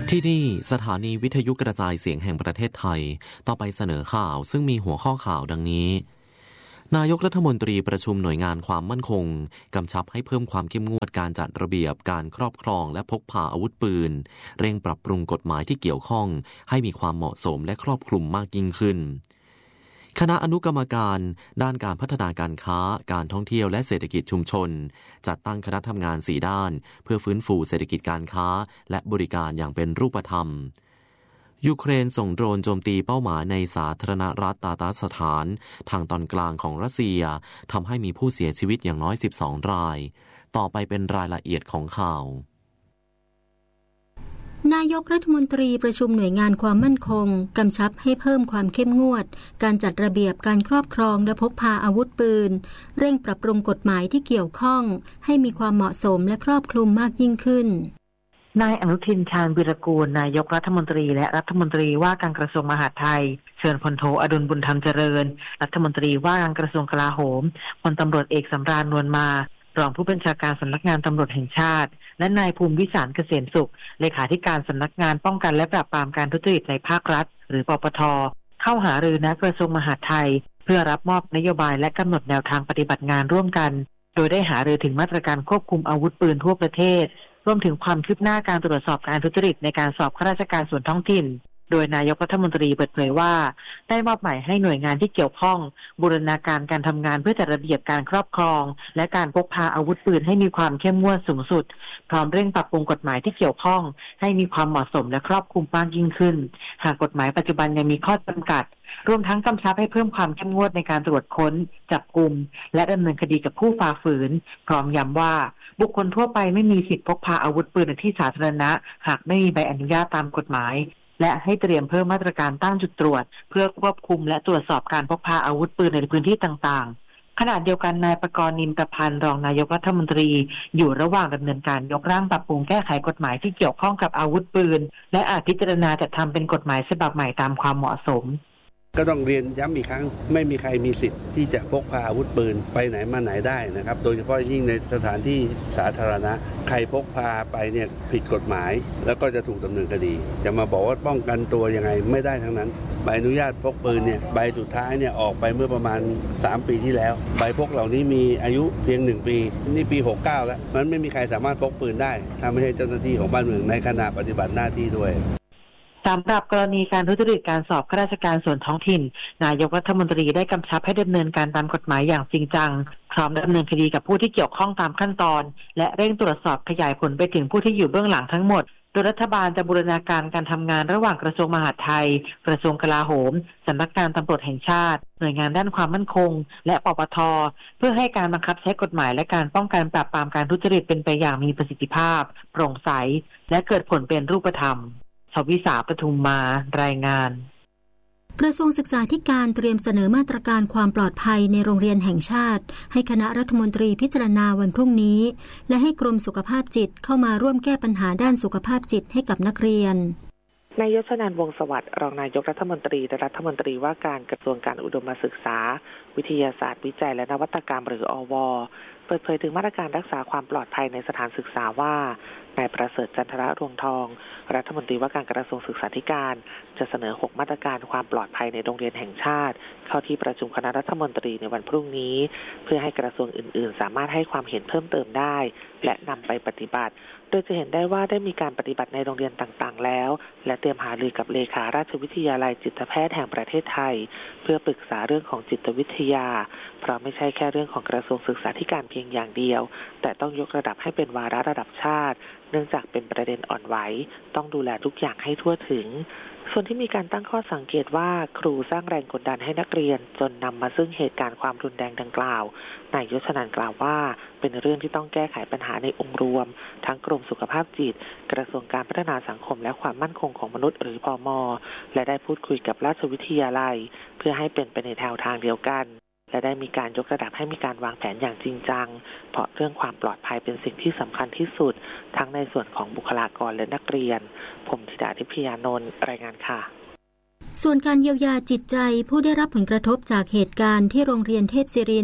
ที่นี่สถานีวิทยุกระจายเสียงแห่งประเทศไทยต่อไปเสนอข่าวซึ่งมีหัวข้อข่าวดังนี้นายกรัฐมนตรีประชุมหน่วยงานความมั่นคงกำชับให้เพิ่มความเข้มงวดการจัดระเบียบการครอบครองและพกพาอาวุธปืนเร่งปรับปรุงกฎหมายที่เกี่ยวข้องให้มีความเหมาะสมและครอบคลุมมากยิ่งขึ้นคณะอนุกรรมการด้านการพัฒนาการค้าการท่องเที่ยวและเศรษฐกิจชุมชนจัดตั้งคณะทำงาน4ด้านเพื่อฟื้นฟูเศรษฐกิจการค้าและบริการอย่างเป็นรูปธรรมยูเครนส่งโดรนโจมตีเป้าหมายในสาธารณรัฐตาตาสถานทางตอนกลางของรัสเซียทำให้มีผู้เสียชีวิตอย่างน้อย12รายต่อไปเป็นรายละเอียดของข่าวนายกรัฐมนตรีประชุมหน่วยงานความมั่นคงกำชับให้เพิ่มความเข้มงวดการจัดระเบียบการครอบครองและพกพาอาวุธปืนเร่งปรับปรุงกฎหมายที่เกี่ยวข้องให้มีความเหมาะสมและครอบคลุมมากยิ่งขึ้นนายอนุทินชาญวิรากูลนายกรัฐมนตรีและรัฐมนตรีว่าการกระทรวงมหาดไทยเชิญพลโทอดุลบุญธรรมเจริญรัฐมนตรีว่าการกระทรวงกลาโหมพลตำรวจเอกสำราญนวลมารองผู้บัญชาการสำนักงานตำรวจแห่งชาติและนายภูมิวิสารเกษมสุขเลขาธิการสำนักงานป้องกันและปราบปรามการทุจริตในภาครัฐหรือปปท.เข้าหารือณกระทรวงมหาดไทยเพื่อรับมอบนโยบายและกำหนดแนวทางปฏิบัติงานร่วมกันโดยได้หารือถึงมาตรการควบคุมอาวุธปืนทั่วประเทศรวมถึงความคืบหน้าการตรวจสอบการทุจริตในการสอบข้าราชการส่วนท้องถิ่นโดยนายกรัฐมนตรีเปิดเผยว่าได้มอบหมายให้หน่วยงานที่เกี่ยวข้องบูรณาการการทำงานเพื่อจัดระเบียบการครอบครองและการพกพาอาวุธปืนให้มีความเข้มงวดสูงสุดพร้อมเร่งปรับปรุงกฎหมายที่เกี่ยวข้องให้มีความเหมาะสมและครอบคลุมมากยิ่งขึ้นหากกฎหมายปัจจุบันยังมีข้อจำกัดรวมทั้งกำชับให้เพิ่มความเข้มงวดในการตรวจค้นจับกุมและดำเนินคดีกับผู้ฝ่าฝืนพร้อมย้ำว่าบุคคลทั่วไปไม่มีสิทธิพกพาอาวุธปืนในที่สาธารณะหากไม่มีใบอนุญาตตามกฎหมายและให้เตรียมเพิ่มมาตรการตั้งจุดตรวจเพื่อควบคุมและตรวจสอบการพกพาอาวุธปืนในพื้นที่ต่างๆขณะเดียวกันนายประกรณ์ นิมประพันธ์รองนายกรัฐมนตรีอยู่ระหว่างดำเนินการยกร่างปรับปรุงแก้ไขกฎหมายที่เกี่ยวข้องกับอาวุธปืนและอาจพิจารณาจัดทำเป็นกฎหมายฉบับใหม่ตามความเหมาะสมก็ต้องเรียนย้ำอีกครั้งไม่มีใครมีสิทธิ์ที่จะพกพาอาวุธปืนไปไหนมาไหนได้นะครับโดยเฉพาะยิ่งในสถานที่สาธารณะใครพกพาไปเนี่ยผิดกฎหมายแล้วก็จะถูกดำเนินคดีจะมาบอกว่าป้องกันตัวยังไงไม่ได้ทั้งนั้นใบอนุญาตพกปืนเนี่ยใบสุดท้ายเนี่ยออกไปเมื่อประมาณ3 ปีที่แล้วใบพกเหล่านี้มีอายุเพียง1 ปีนี่ปี69แล้วมันไม่มีใครสามารถพกปืนได้ถ้าไม่ใช่เจ้าหน้าที่ของบ้านเมืองในขณะปฏิบัติหน้าที่ด้วยสำหรับกรณีการทุจริตการสอบข้าราชการส่วนท้องถิ่นนายกรัฐมนตรีได้กำชับให้ดำเนินการตามกฎหมายอย่างจริงจังพร้อมดำเนินคดีกับผู้ที่เกี่ยวข้องตามขั้นตอนและเร่งตรวจสอบขยายผลไปถึงผู้ที่อยู่เบื้องหลังทั้งหมดโดยรัฐบาลจะบูรณาการการทำงานระหว่างกระทรวงมหาดไทยกระทรวงกลาโหมสำนักงานตำรวจแห่งชาติหน่วยงานด้านความมั่นคงและปปท.เพื่อให้การบังคับใช้กฎหมายและการป้องกันปราบปรามการทุจริตเป็นไปอย่างมีประสิทธิภาพโปร่งใสและเกิดผลเป็นรูปธรรมชวิสาปทุมมารายงานกระทรวงศึกษาธิการเตรียมเสนอมาตรการความปลอดภัยในโรงเรียนแห่งชาติให้คณะรัฐมนตรีพิจารณาวันพรุ่งนี้และให้กรมสุขภาพจิตเข้ามาร่วมแก้ปัญหาด้านสุขภาพจิตให้กับนักเรียนนายยศนันท์ วงศ์สวัสดิ์รองนายกรัฐมนตรีและรัฐมนตรีว่าการกระทรวงการอุดมศึกษาวิทยาศาสตร์วิจัยและนวัตกรรมหรืออว.เปิดเผยถึงมาตรการรักษาความปลอดภัยในสถานศึกษาว่านายประเสริฐจันทระรวงทองรัฐมนตรีว่าการกระทรวงศึกษาธิการจะเสนอ6มาตรการความปลอดภัยในโรงเรียนแห่งชาติเข้าที่ประชุมคณะรัฐมนตรีในวันพรุ่งนี้เพื่อให้กระทรวงอื่นๆสามารถให้ความเห็นเพิ่มเติมได้และนำไปปฏิบัติโดยจะเห็นได้ว่าได้มีการปฏิบัติในโรงเรียนต่างๆแล้วและเตรียมหารือกับเลขาราชวิทยาลัยจิตแพทย์แห่งประเทศไทยเพื่อปรึกษาเรื่องของจิตวิทยาเพราะไม่ใช่แค่เรื่องของกระทรวงศึกษาธิการเพียงอย่างเดียวแต่ต้องยกระดับให้เป็นวาระระดับชาติเนื่องจากเป็นประเด็นอ่อนไหวต้องดูแลทุกอย่างให้ทั่วถึงส่วนที่มีการตั้งข้อสังเกตว่าครูสร้างแรงกดดันให้นักเรียนจนนำมาซึ่งเหตุการณ์ความรุนแรงดังกล่าวนายยศนันท์กล่าวว่าเป็นเรื่องที่ต้องแก้ไขปัญหาในองค์รวมทั้งกรมสุขภาพจิตกระทรวงการพัฒนาสังคมและความมั่นคงของมนุษย์หรือพม.และได้พูดคุยกับราชวิทยาลัยเพื่อให้เป็นไปในแนวทางเดียวกันและได้มีการยกระดับให้มีการวางแผนอย่างจริงจังเพราะเรื่องความปลอดภัยเป็นสิ่งที่สำคัญที่สุดทั้งในส่วนของบุคลากรและนักเรียนผมธิดาทิพยานนท์รายงานค่ะส่วนการเยียวยาจิตใจผู้ได้รับผลกระทบจากเหตุการณ์ที่โรงเรียนเทพศิรินทร์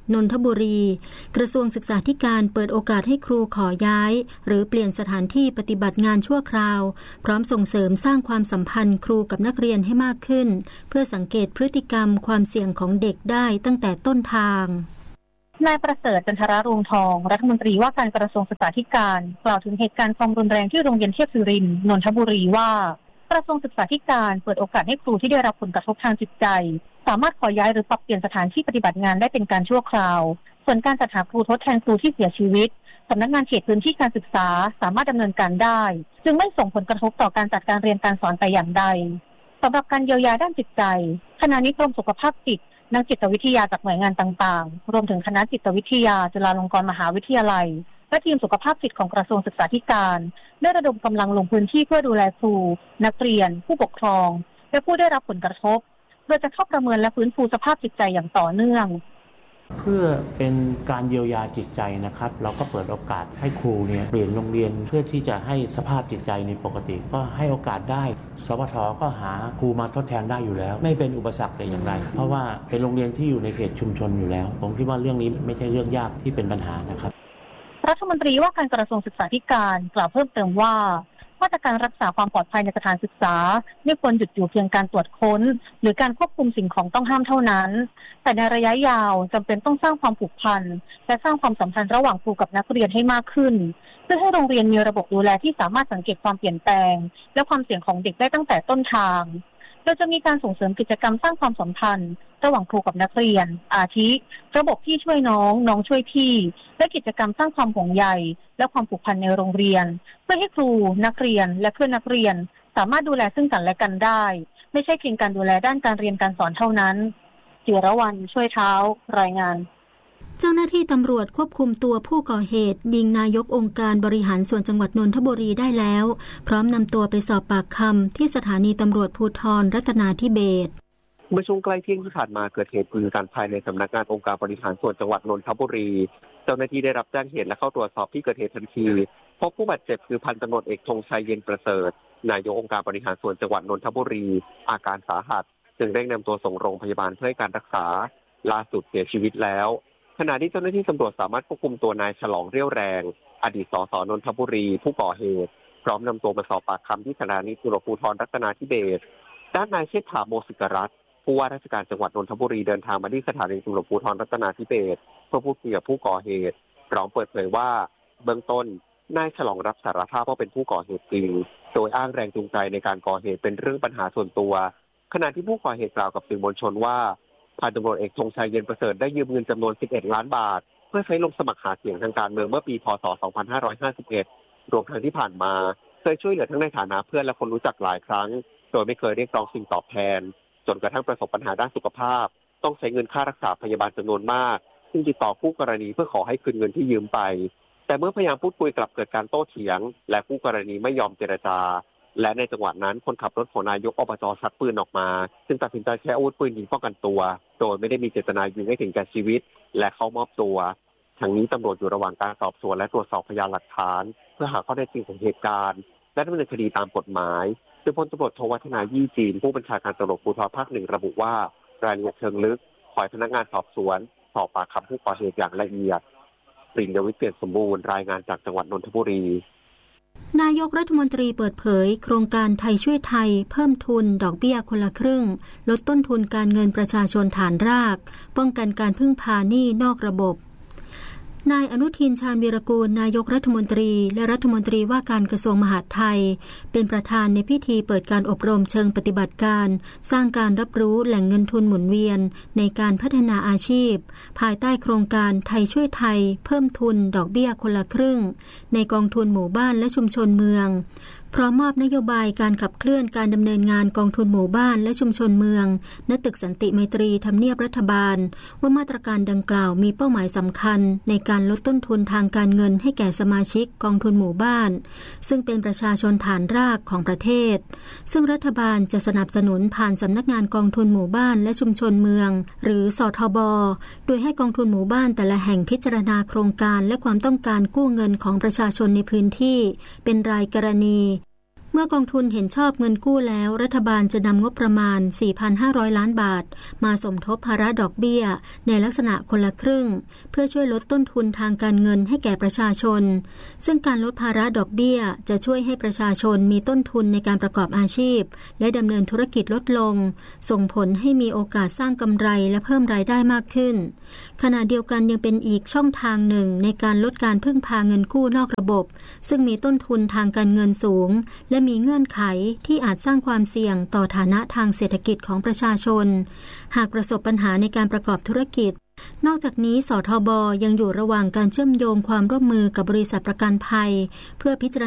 นนทบุรีกระทรวงศึกษาธิการเปิดโอกาสให้ครูขอย้ายหรือเปลี่ยนสถานที่ปฏิบัติงานชั่วคราวพร้อมส่งเสริมสร้างความสัมพันธ์ครูกับนักเรียนให้มากขึ้นเพื่อสังเกตพฤติกรรมความเสี่ยงของเด็กได้ตั้งแต่ต้นทางนายประเสริฐ จันทรรวงศ์ทองรัฐมนตรีว่าการกระทรวงศึกษาธิการกล่าวถึงเหตุการณ์ความรุนแรงที่โรงเรียนเทพศิรินทร์นนทบุรีว่ากระทรวงศึกษาธิการเปิดโอกาสให้ครูที่ได้รับผลกระทบทางจิตใจสามารถขอย้ายหรือปรับเปลี่ยนสถานที่ปฏิบัติงานได้เป็นการชั่วคราวส่วนการจัดหาครูทดแทนครูที่เสียชีวิตสำนักงานเขตพื้นที่การศึกษาสามารถดำเนินการได้จึงไม่ส่งผลกระทบต่อการจัดการเรียนการสอนแต่อย่างใดสำหรับการเยียวยาด้านจิตใจขณะนี้กรมสุขภาพจิตนักจิตวิทยาจากหน่วยงานต่างๆรวมถึงคณะจิตวิทยาจุฬาลงกรณ์มหาวิทยาลัยและทีมสุขภาพจิตของกระทรวงศึกษาธิการได้ระดมกำลังลงพื้นที่เพื่อดูแลครูนักเรียนผู้ปกครองและผู้ได้รับผลกระทบโดยจะเข้าประเมินและฟื้นฟูสภาพจิตใจอย่างต่อเนื่องเพื่อเป็นการเยียวยาจิตใจนะครับเราก็เปิดโอกาสให้ครูเนี่ยเปลี่ยนโรงเรียนเพื่อที่จะให้สภาพจิตใจในปกติก็ให้โอกาสได้สวท.ก็หาครูมาทดแทนได้อยู่แล้วไม่เป็นอุปสรรคแต่อย่างไรเพราะว่าเป็นโรงเรียนที่อยู่ในเขตชุมชนอยู่แล้วผมคิดว่าเรื่องนี้ไม่ใช่เรื่องยากที่เป็นปัญหานะครับรัฐมนตรีว่าการกระทรวงศึกษาธิการกล่าวเพิ่มเติมว่ามาตรการรักษาความปลอดภัยในสถานศึกษาไม่ควรหยุดอยู่เพียงการตรวจค้นหรือการควบคุมสิ่งของต้องห้ามเท่านั้นแต่ในระยะยาวจำเป็นต้องสร้างความผูกพันและสร้างความสัมพันธ์ระหว่างครูกับนักเรียนให้มากขึ้นเพื่อให้โรงเรียนมีระบบดูแลที่สามารถสังเกตความเปลี่ยนแปลงและความเสี่ยงของเด็กได้ตั้งแต่ต้นทางโดยจะมีการส่งเสริมกิจกรรมสร้างความสัมพันธ์ระหว่างครูกับนักเรียนอาทิระบบพี่ช่วยน้องน้องช่วยพี่และกิจกรรมสร้างความห่วงใยและความผูกพันในโรงเรียนเพื่อให้ครูนักเรียนและเพื่อนนักเรียนสามารถดูแลซึ่งกันและกันได้ไม่ใช่เพียงการดูแลด้านการเรียนการสอนเท่านั้นจิรวรรณช่วยเท้ารายงานเจ้าหน้าที่ตำรวจควบคุมตัวผู้ก่อเหตุยิงนายกองค์การบริหารส่วนจังหวัดนนทบุรีได้แล้วพร้อมนำตัวไปสอบปากคำที่สถานีตำรวจภูธรรัตนาธิเบศรเมื่อช่วงใกล้เที่ยงที่ผ่านมาเกิดเหตุปืนกันภายในสำนักงานองค์การบริหารส่วนจังหวัดนนทบุรีเจ้าหน้าที่ได้รับแจ้งเหตุและเข้าตรวจสอบที่เกิดเหตุทันทีพบผู้บาดเจ็บคือพันตำรวจเอกธงชัยเย็นประเสริฐนายกองค์การบริหารส่วนจังหวัดนนทบุรีอาการสาหัสจึงเร่งนำตัวส่งโรงพยาบาลเพื่อให้การรักษาล่าสุดเสียชีวิตแล้วขณะที่เจ้าหน้าที่ตำรวจสามารถควบคุมตัวนายฉลองเรี่ยวแรงอดีตสสนนทบุรีผู้ก่อเหตุพร้อมนำตัวมาสอบปากคำที่สถานีตำรวจภูธรรัตนาธิเบศรด้านนายเชษฐาโมสิกรัตน์ผู้ว่าราชการจังหวัดนนทบุรีเดินทางมาที่สถานีตำรวจภูธรรัตนาธิเบศรเพื่อพูดคุยกับผู้ก่อเหตุพร้อมเปิดเผยว่าเบื้องต้นนายฉลองรับสารภาพว่าเป็นผู้ก่อเหตุจริงโดยอ้างแรงจูงใจในการก่อเหตุเป็นเรื่องปัญหาส่วนตัวขณะที่ผู้ก่อเหตุกล่าวกับสื่อมวลชนว่าพันตำรวจเอกธงชัยเย็นประเสริฐได้ยืมเงินจำนวน11 ล้านบาทเพื่อใช้ลงสมัครหาเสียงทางการเมืองเมื่อปีพ.ศ. 2551รวมทั้งที่ผ่านมาเคยช่วยเหลือทั้งในฐานะเพื่อนและคนรู้จักหลายครั้งโดยไม่เคยเรียกร้องสิ่งตอบแทนจนกระทั่งประสบปัญหาด้านสุขภาพต้องใช้เงินค่ารักษาพยาบาลจำนวนมากซึ่งติดต่อคู่กรณีเพื่อขอให้คืนเงินที่ยืมไปแต่เมื่อพยายามพูดคุยกลับเกิดการโต้เถียงและคู่กรณีไม่ยอมเจรจาและในจังหวะนั้นคนขับรถของนายกอบจ.ชักปืนออกมาจึงตัดสินใจใช้อาวุธปืนยิงป้องกันตัวโดยไม่ได้มีเจตนายิงให้ถึงแก่ชีวิตและเข้ามอบตัวทั้งนี้ตำรวจอยู่ระหว่างการสอบสวนและตรวจสอบพยานหลักฐานเพื่อหาข้อเท็จจริงของเหตุการณ์และดำเนินคดีตามกฎหมายโดยพลตำรวจโทวัฒนายี่จีนผู้บัญชาการตำรวจภูธรภาค 1ระบุว่ารายละเอียดเชิงลึกขอให้พนักงานสอบสวนสอบปากคำผู้ก่อเหตุอย่างละเอียดปริญญาวิทย์เปลี่ยนสมบูรณ์รายงานจากจังหวัดนนทบุรีนายกรัฐมนตรีเปิดเผยโครงการไทยช่วยไทยเพิ่มทุนดอกเบี้ยคนละครึ่งลดต้นทุนการเงินประชาชนฐานรากป้องกันการพึ่งพาหนี้นอกระบบนายอนุทินชาญวีรกูลนายกรัฐมนตรีและรัฐมนตรีว่าการกระทรวงมหาดไทยเป็นประธานในพิธีเปิดการอบรมเชิงปฏิบัติการสร้างการรับรู้แหล่งเงินทุนหมุนเวียนในการพัฒนาอาชีพภายใต้โครงการไทยช่วยไทยเพิ่มทุนดอกเบี้ยคนละครึ่งในกองทุนหมู่บ้านและชุมชนเมืองพร้อมมอบนโยบายการขับเคลื่อนการดำเนินงานกองทุนหมู่บ้านและชุมชนเมืองณตึกสันติไมตรีทำเนียบรัฐบาลว่ามาตรการดังกล่าวมีเป้าหมายสำคัญในการลดต้นทุนทางการเงินให้แก่สมาชิกกองทุนหมู่บ้านซึ่งเป็นประชาชนฐานรากของประเทศซึ่งรัฐบาลจะสนับสนุนผ่านสำนักงานกองทุนหมู่บ้านและชุมชนเมืองหรือสทบ.โดยให้กองทุนหมู่บ้านแต่ละแห่งพิจารณาโครงการและความต้องการกู้เงินของประชาชนในพื้นที่เป็นรายกรณีเมื่อกองทุนเห็นชอบเงินกู้แล้วรัฐบาลจะนำงบประมาณ 4,500 ล้านบาทมาสมทบภาระดอกเบี้ยในลักษณะคนละครึ่งเพื่อช่วยลดต้นทุนทางการเงินให้แก่ประชาชนซึ่งการลดภาระดอกเบี้ยจะช่วยให้ประชาชนมีต้นทุนในการประกอบอาชีพและดำเนินธุรกิจลดลงส่งผลให้มีโอกาสสร้างกำไรและเพิ่มรายได้มากขึ้นขณะเดียวกันยังเป็นอีกช่องทางหนึ่งในการลดการพึ่งพาเงินกู้นอกระบบซึ่งมีต้นทุนทางการเงินสูงและมีเงื่อนไขที่อาจสร้างความเสี่ยงต่อฐานะทางเศรษฐกิจของประชาชนหากประสบปัญหาในการประกอบธุรกิจนอกจากนี้สทบ.ยังอยู่ระหว่างการเชื่อมโยงความร่วมมือกับบริษัทประกันภัยเพื่อพิจาร